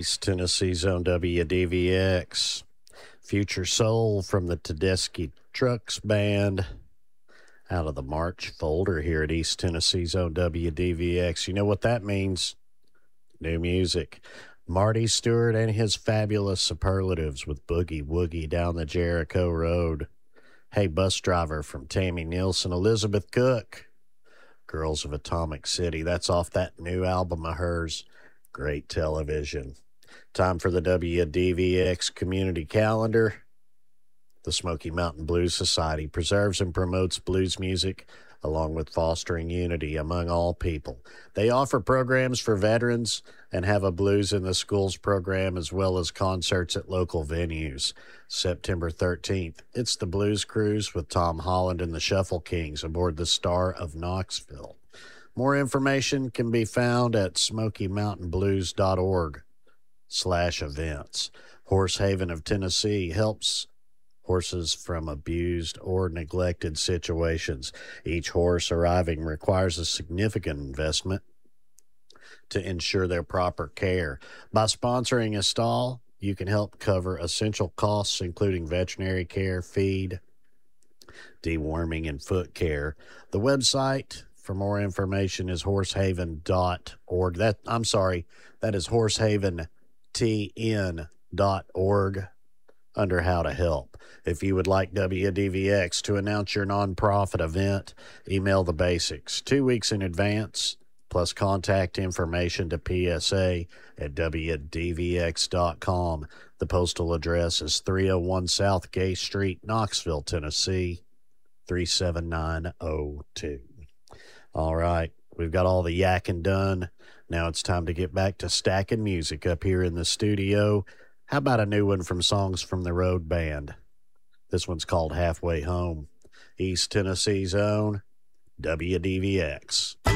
East Tennessee's own WDVX. Future Soul from the Tedeschi Trucks Band out of the March folder here at East Tennessee's own WDVX. You know what that means? New music. Marty Stewart and his fabulous superlatives with Boogie Woogie down the Jericho Road. Hey Bus Driver from Tammy Nielsen, Elizabeth Cook. Girls of Atomic City. That's off that new album of hers. Great television. Time for the WDVX community calendar. The Smoky Mountain Blues Society preserves and promotes blues music along with fostering unity among all people. They offer programs for veterans and have a Blues in the Schools program as well as concerts at local venues. September 13th, it's the Blues Cruise with Tom Holland and the Shuffle Kings aboard the Star of Knoxville. More information can be found at SmokyMountainBlues.org/events. Horsehaven of Tennessee helps horses from abused or neglected situations. Each horse arriving requires a significant investment to ensure their proper care. By sponsoring a stall, you can help cover essential costs, including veterinary care, feed, deworming, and foot care. The website for more information is horsehaven.org. That is horsehaventn.org under How to Help. If you would like WDVX to announce your nonprofit event, email the basics 2 weeks in advance, plus contact information to PSA at WDVX.com. The postal address is 301 South Gay Street, Knoxville, Tennessee, 37902. All right, we've got all the yakking done. Now it's time to get back to stacking music up here in the studio. How about a new one from Songs from the Road Band? This one's called Halfway Home. East Tennessee's own WDVX.